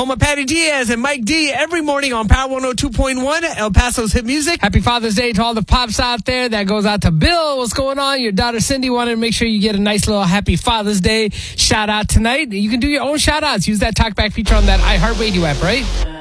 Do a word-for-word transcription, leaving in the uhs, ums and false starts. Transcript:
home of Patty Diaz and Mike D every morning on Power one oh two point one, El Paso's hit music. Happy Father's Day to all the pops out there. That goes out to Bill. What's going on? Your daughter Cindy wanted to make sure you get a nice little Happy Father's Day shout out tonight. You can do your own shout outs. Use that talkback feature on that iHeartRadio app, right?